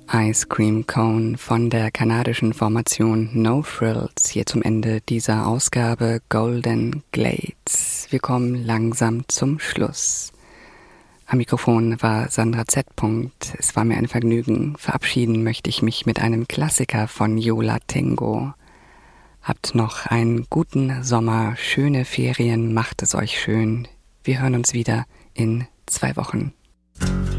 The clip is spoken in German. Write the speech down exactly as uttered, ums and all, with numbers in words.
Ice Cream Cone von der kanadischen Formation No Frills hier zum Ende dieser Ausgabe Golden Glades. Wir kommen langsam zum Schluss. Am Mikrofon war Sandra Z. Es war mir ein Vergnügen. Verabschieden möchte ich mich mit einem Klassiker von Yo La Tengo. Habt noch einen guten Sommer, schöne Ferien, macht es euch schön. Wir hören uns wieder in zwei Wochen.